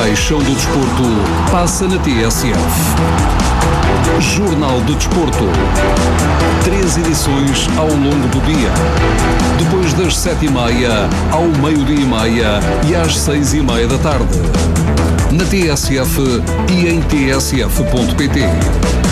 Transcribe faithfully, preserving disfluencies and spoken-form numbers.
paixão do desporto, passa na T S F. Jornal do Desporto. Três edições ao longo do dia. Depois das sete e meia, ao meio-dia e meia e às seis e meia da tarde. Na T S F e em t s f ponto p t.